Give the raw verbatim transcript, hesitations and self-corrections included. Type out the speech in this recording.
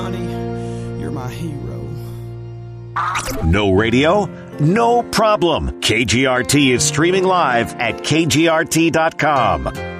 honey, you're my hero. No radio? No problem. K G R T is streaming live at K G R T dot com.